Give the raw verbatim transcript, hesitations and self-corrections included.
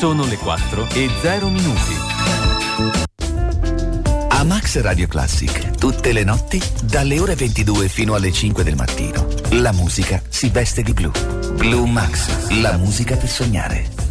Sono le quattro e zero minuti. A Max Radio Classic, tutte le notti, dalle ore ventidue fino alle cinque del mattino, la musica si veste di blu. Blue Max, la musica per sognare.